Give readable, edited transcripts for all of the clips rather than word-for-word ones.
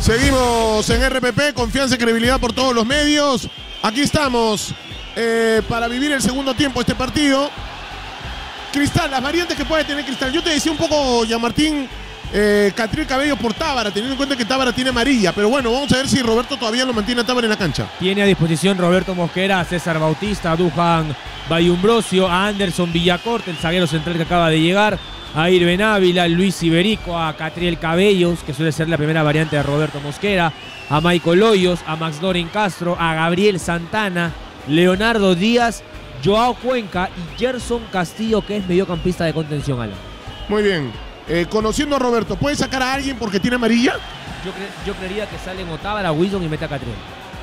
Seguimos en RPP, confianza y credibilidad por todos los medios. Aquí estamos para vivir el segundo tiempo de este partido. Cristal, las variantes que puede tener Cristal. Yo te decía un poco, Gianmartín, Catriel Cabello por Tábara, teniendo en cuenta que Tábara tiene amarilla. Pero bueno, vamos a ver si Roberto todavía lo mantiene a Tábara en la cancha. Tiene a disposición Roberto Mosquera, a César Bautista, a Duhan Bayumbrosio, a Anderson Villacorte, el zaguero central que acaba de llegar, a Irben Ávila, Luis Iberico, a Catriel Cabellos, que suele ser la primera variante de Roberto Mosquera, a Michael Hoyos, a Max Doren Castro, a Gabriel Santana, Leonardo Díaz, Joao Cuenca y Gerson Castillo, que es mediocampista de contención, Alan. Muy bien. Conociendo a Roberto, ¿puede sacar a alguien porque tiene amarilla? Yo creería que salen Otávara, Wilson y mete a Catriel.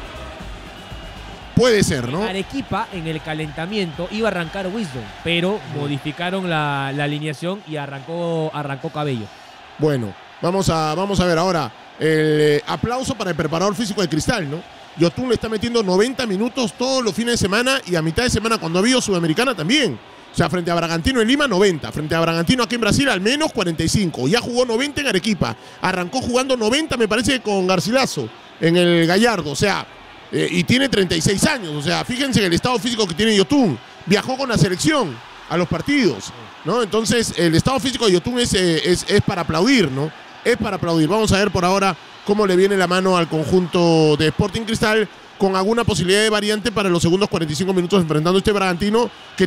Puede ser, ¿no? Arequipa, en el calentamiento, iba a arrancar Wisdom, pero modificaron la alineación y arrancó Cabello. Bueno, vamos a ver ahora el aplauso para el preparador físico de Cristal, ¿no? Yotun le está metiendo 90 minutos todos los fines de semana y a mitad de semana cuando ha habido Sudamericana también. O sea, frente a Bragantino en Lima, 90. Frente a Bragantino aquí en Brasil, al menos 45. Ya jugó 90 en Arequipa. Arrancó jugando 90, me parece, con Garcilaso en el Gallardo. O sea, y tiene 36 años. O sea, fíjense en el estado físico que tiene Yotun. Viajó con la selección a los partidos, ¿no? Entonces, el estado físico de Yotun es para aplaudir, ¿no? Es para aplaudir. Vamos a ver por ahora cómo le viene la mano al conjunto de Sporting Cristal, con alguna posibilidad de variante para los segundos 45 minutos enfrentando este Bragantino que